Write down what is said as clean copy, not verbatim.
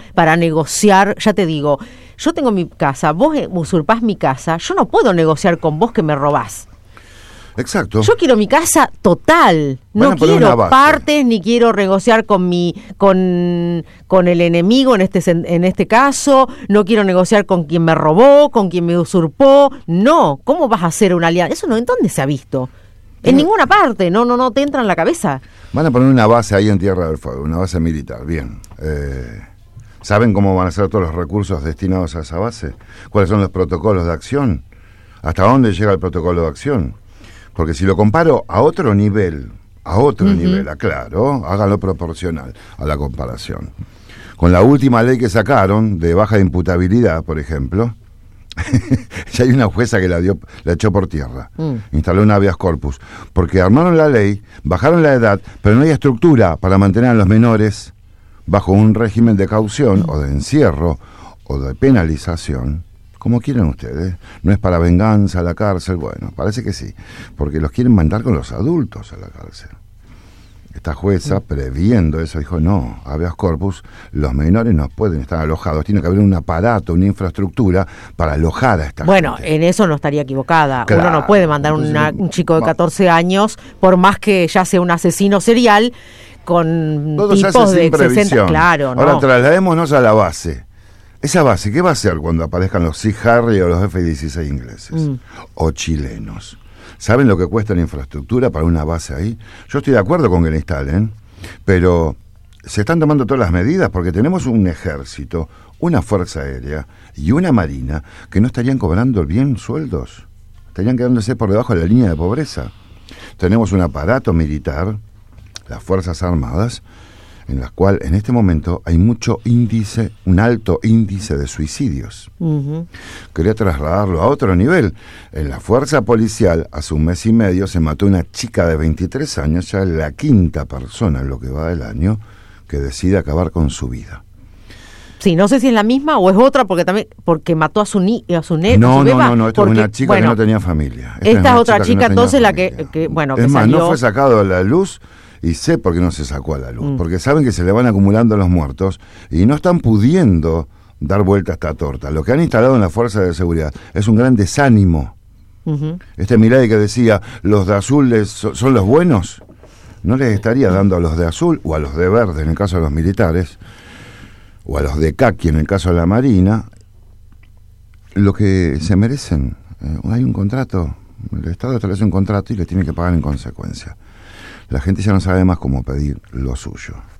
para negociar. Ya te digo, yo tengo mi casa, vos usurpás mi casa, yo no puedo negociar con vos que me robás. Exacto. Yo quiero mi casa total, no quiero partes, ni quiero negociar con el enemigo en este caso, no quiero negociar con quien me robó, con quien me usurpó. No, ¿cómo vas a hacer una alianza? Eso no, ¿en dónde se ha visto? En ninguna parte, no te entra en la cabeza. Van a poner una base ahí en Tierra del Fuego, una base militar, bien. ¿Saben cómo van a ser todos los recursos destinados a esa base? ¿Cuáles son los protocolos de acción? ¿Hasta dónde llega el protocolo de acción? Porque si lo comparo a otro nivel, aclaro, hágalo proporcional a la comparación. Con la última ley que sacaron de baja de imputabilidad, por ejemplo, ya hay una jueza que la echó por tierra, instaló un habeas corpus, porque armaron la ley, bajaron la edad, pero no hay estructura para mantener a los menores bajo un régimen de caución o de encierro o de penalización, como quieran ustedes. No es para venganza a la cárcel, bueno, parece que sí, porque los quieren mandar con los adultos a la cárcel. Esta jueza, previendo eso, dijo, no, habeas corpus, los menores no pueden estar alojados, tiene que haber un aparato, una infraestructura para alojar a esta gente. Bueno, en eso no estaría equivocada. Claro, uno no puede mandar un chico de 14 años, por más que ya sea un asesino serial, con todo tipos de 60, previsión. claro, ¿no? Ahora trasladémonos a la base. Esa base, ¿qué va a hacer cuando aparezcan los Sea Harry o los F-16 ingleses? O chilenos. ¿Saben lo que cuesta la infraestructura para una base ahí? Yo estoy de acuerdo con que la instalen, pero se están tomando todas las medidas porque tenemos un ejército, una fuerza aérea y una marina que no estarían cobrando bien sueldos. Estarían quedándose por debajo de la línea de pobreza. Tenemos un aparato militar, las Fuerzas Armadas, en las cuales en este momento hay un alto índice de suicidios. Quería trasladarlo a otro nivel. En la fuerza policial, hace un mes y medio, se mató una chica de 23 años, ya la quinta persona en lo que va del año, que decide acabar con su vida. Sí, no sé si es la misma o es otra, porque mató a su beba. No, esta es una chica que no tenía familia. Esta es otra chica, entonces, la que es más, salió... no fue sacado a la luz. Y sé por qué no se sacó a la luz, porque saben que se le van acumulando los muertos y no están pudiendo dar vuelta a esta torta. Lo que han instalado en la fuerza de seguridad es un gran desánimo. Este Milei que decía, los de azul son los buenos, no les estaría dando a los de azul o a los de verde en el caso de los militares, o a los de caqui en el caso de la marina, lo que se merecen. Hay un contrato, el Estado establece un contrato y les tiene que pagar en consecuencia. La gente ya no sabe más cómo pedir lo suyo.